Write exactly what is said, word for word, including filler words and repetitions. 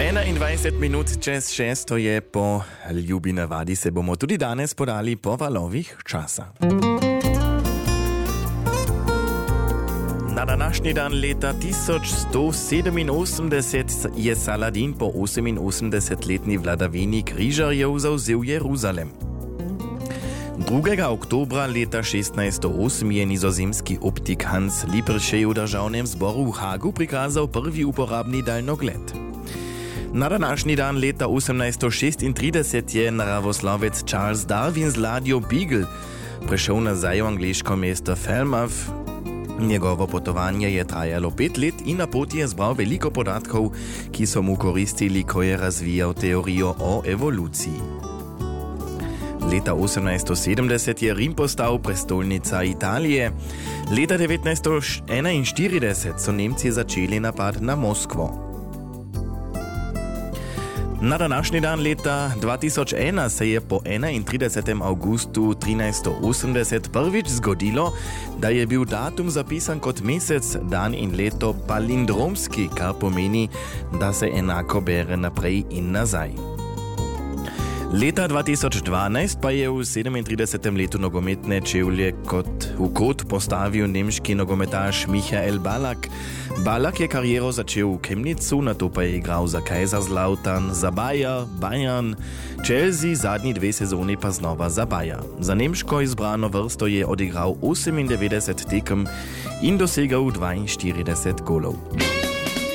enaindvajset minut čez šest, to je po ljubi navadi, se bomo tudi danes podali po valovih časa. Na današnji dan leta tisoč sto sedeminosemdeset je Saladin po oseminosemdesetletni vladavini križarjev zavzel Jeruzalem. drugega oktobra leta šestnajststo osem je nizozemski optik Hans Lippershey v državnem zboru v Hagu prikazal prvi uporabni daljnogled. Na današnji dan leta osemnajststo šestintrideset je naravoslovec Charles Darwin z ladjo Beagle prišel nazaj v angleško mesto Falmouth. Njegovo potovanje je trajalo pet let in na poti je zbral veliko podatkov, ki so mu koristili, ko je razvijal teorijo o evoluciji. Leta osemnajststo sedemdeset je Rim postal prestolnica Italije. Leta devetnajststo enainštirideset so Nemci začeli napad na Moskvo. Na današnji dan leta dva tisoč ena se je po enaintridesetem avgustu trinajststo osemdeset prvič zgodilo, da je bil datum zapisan kot mesec, dan in leto palindromski, kar pomeni, da se enako bere naprej in nazaj. Leta dva tisoč dvanajst pa je v sedemintridesetem letu nogometne čevlje kot v kot postavil nemški nogometaš Michael Ballack. Ballack je kariero začel v Chemnitzu, nato pa je igral za Kaiserslautern, za Bayer, Bayern, Chelsea, zadnji dve sezoni pa znova za Bayer. Za nemško izbrano vrsto je odigral osemindevetdeset tekem in dosegal dvainštirideset golov.